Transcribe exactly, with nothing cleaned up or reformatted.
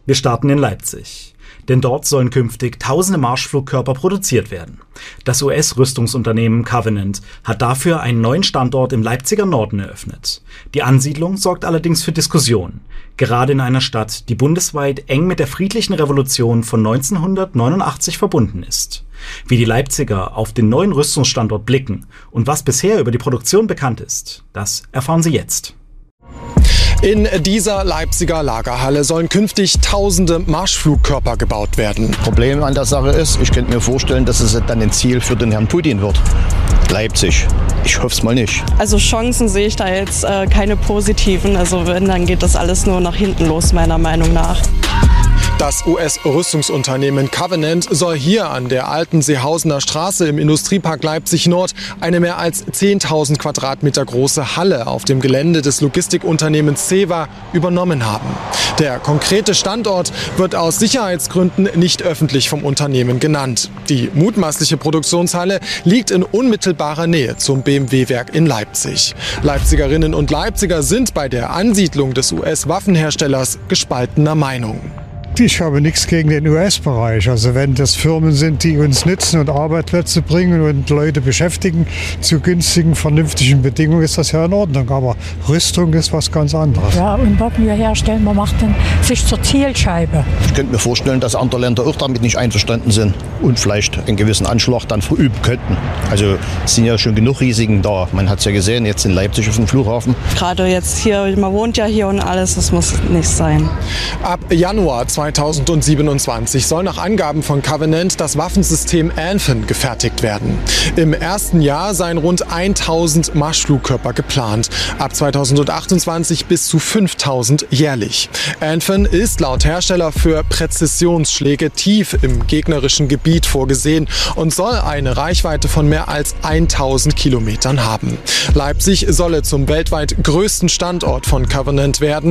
Wir starten in Leipzig. Denn dort sollen künftig tausende Marschflugkörper produziert werden. Das U S-Rüstungsunternehmen Covenant hat dafür einen neuen Standort im Leipziger Norden eröffnet. Die Ansiedlung sorgt allerdings für Diskussionen. Gerade in einer Stadt, die bundesweit eng mit der friedlichen Revolution von neunzehnhundertneunundachtzig verbunden ist. Wie die Leipziger auf den neuen Rüstungsstandort blicken und was bisher über die Produktion bekannt ist, das erfahren Sie jetzt. In dieser Leipziger Lagerhalle sollen künftig tausende Marschflugkörper gebaut werden. Problem an der Sache ist, ich könnte mir vorstellen, dass es dann ein Ziel für den Herrn Putin wird. Leipzig. Ich hoffe es mal nicht. Also Chancen sehe ich da jetzt äh, keine positiven. Also wenn, dann geht das alles nur nach hinten los, meiner Meinung nach. Das U S-Rüstungsunternehmen Covenant soll hier an der alten Seehausener Straße im Industriepark Leipzig Nord eine mehr als zehntausend Quadratmeter große Halle auf dem Gelände des Logistikunternehmens CEVA übernommen haben. Der konkrete Standort wird aus Sicherheitsgründen nicht öffentlich vom Unternehmen genannt. Die mutmaßliche Produktionshalle liegt in unmittelbarer Nähe zum B M W-Werk in Leipzig. Leipzigerinnen und Leipziger sind bei der Ansiedlung des U S-Waffenherstellers gespaltener Meinung. Ich habe nichts gegen den U S-Bereich. Also wenn das Firmen sind, die uns nützen und Arbeitsplätze bringen und Leute beschäftigen zu günstigen, vernünftigen Bedingungen, ist das ja in Ordnung. Aber Rüstung ist was ganz anderes. Ja, und Waffen wir herstellen, man macht dann sich zur Zielscheibe. Ich könnte mir vorstellen, dass andere Länder auch damit nicht einverstanden sind und vielleicht einen gewissen Anschlag dann verüben könnten. Also es sind ja schon genug Risiken da. Man hat es ja gesehen, jetzt in Leipzig auf dem Flughafen. Gerade jetzt hier, man wohnt ja hier und alles, das muss nicht sein. Ab Januar zweitausendsiebenundzwanzig soll nach Angaben von Covenant das Waffensystem Anthem gefertigt werden. Im ersten Jahr seien rund tausend Marschflugkörper geplant. Ab zweitausendachtundzwanzig bis zu fünftausend jährlich. Anthem ist laut Hersteller für Präzisionsschläge tief im gegnerischen Gebiet vorgesehen und soll eine Reichweite von mehr als tausend Kilometern haben. Leipzig solle zum weltweit größten Standort von Covenant werden.